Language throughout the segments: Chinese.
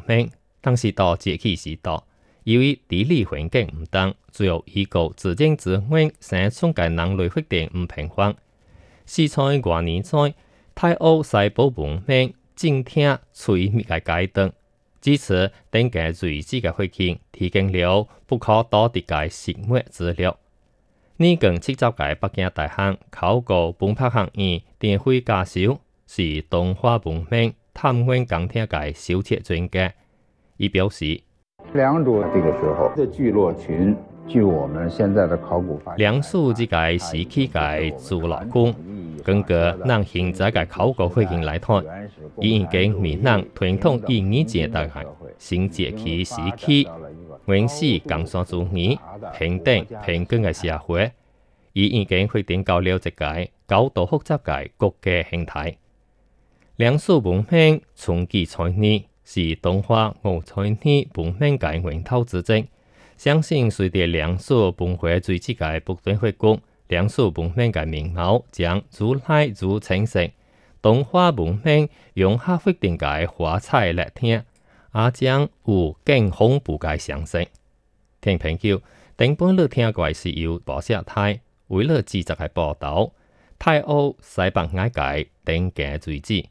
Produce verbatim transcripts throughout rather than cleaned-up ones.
明，当时到节气时到，由于地理环境唔同，最后依个自政之源生出嘅人类发展唔平衡。是在外年在太欧西部文明正听催灭嘅阶段，至此等嘅瑞士嘅发现提供了不可多得嘅生活资料。呢更七十嘅北京大学考古本科学院电费教授是东华文明探险钢铁嘅小铁专家，伊表示。 良渚这个时候的聚落群，据我们现在的考古发现， 良渚这个时期嘅聚落群，根据咱现在嘅考古发现来看，已經面南傳統意義嘅大概新石器時期，原始江山主義、平等平均嘅社會，已已經發展到了一個高度複雜嘅國家形態。良渚文明從幾千年。是東華五千年文明嘅源頭之一，相信隨着良渚文化垂直嘅不斷發展，良渚文明嘅面貌將愈來愈清晰。東華文明融合發展嘅花彩熱聽，也將有更豐富嘅相識。聽朋友，頂本日聽過是由報社台為了記者嘅報導，太歐西北亞界等嘅隨址。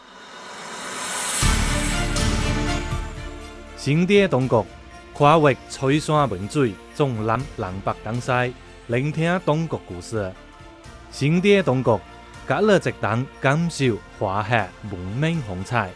新地當局跨越翠山文水，縱覽南北東西，聆聽當局故事。新地當局隔了一檔感受華夏文明風采。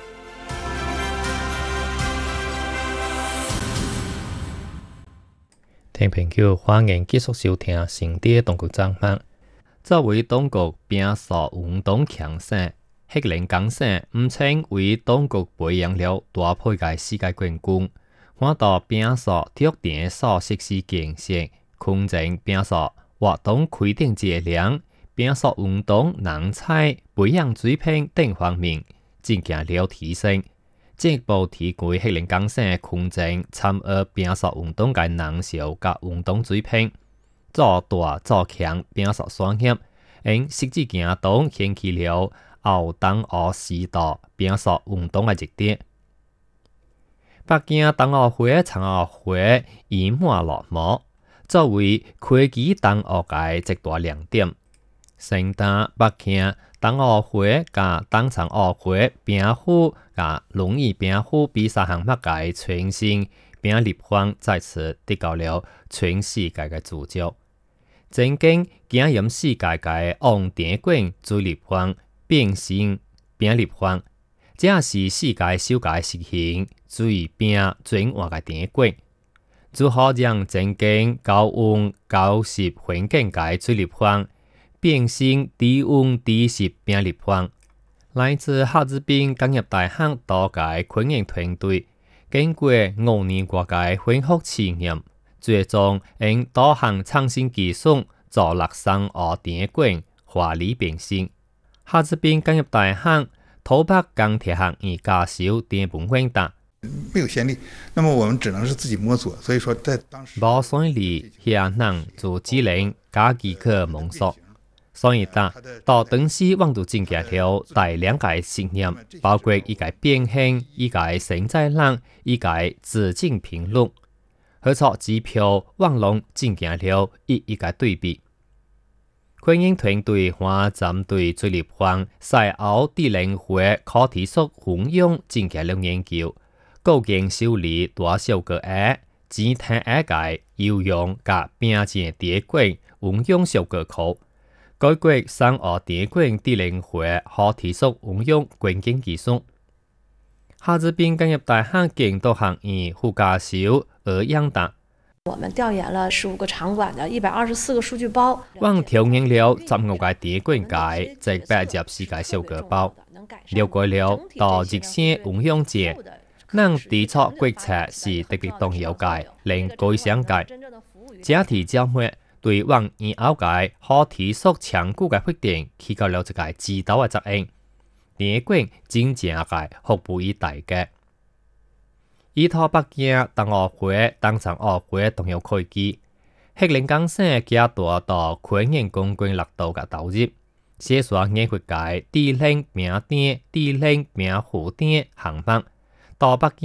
聽朋友，歡迎繼續收聽新地當局節目。作為當局拼索運動強省。黑龍江省唔稱為當局培養了大批嘅世界冠軍，我到拼索體育場所實施建設，空前拼索活動規定質量、拼索運動人才培養水平等方面進行了提升，進一步提高黑龍江省空前參與拼索運動嘅人數甲運動水平，做大做強拼索產業，因實際行動掀起了後東奧時代拼索運動嘅熱點，北京冬奧會、殘奧會圓滿落幕，作為科技冬奧嘅一大亮點。盛大北京冬奧會甲冬殘奧會拼虎甲輪椅拼虎比賽項目嘅全新拼立方在此得到了全世界嘅注目。曾經經驗世界嘅王電棍主立方。變形拼立方，這是世界首個實行水拼轉換嘅電棍，如何讓曾經高溫高濕環境嘅水立方變成低溫低濕拼立方？來自哈爾濱工業大學多個科研團隊，經過五年國嘅反覆試驗，最終用多項創新技術做六層奧電棍華麗變形。哈爾濱工業大學土北鋼鐵學院教授電本輝達， 沒有先例，那麼我們只能是自己摸索。所以說，在當時無算力遐人就只能家己去摸索。所以達到當時往度進行了大量嘅實驗，包括一個變形、一個生產量、一個自淨頻率，合作指標網絡進行了一一個對比。科研團隊還針對水立方賽後智能化可提速運用進行了研究，構建修理大小個額、整體額嘅有用甲拼接電棍運用小個庫，改革三奧電棍智能化可提速運用關鍵技術。哈爾濱工業大學建築學院副教授歐陽達。 我們調研了十五個場館的一百二十四個數據包， 往調研了十五個電棍界即百入世界小個包，了解了到日線運用者，能提出決策是特別重要嘅，令改善嘅。這題招募對往以後嘅可提速長久嘅發展起到了一個指導嘅作用，電棍真正嘅服務於大家。依托北京冬奧會、冬殘奧會同樣科技，黑龍江省加大到科研公關力度嘅投入，寫上研發界智能拼電、智能拼負電項目，到北京。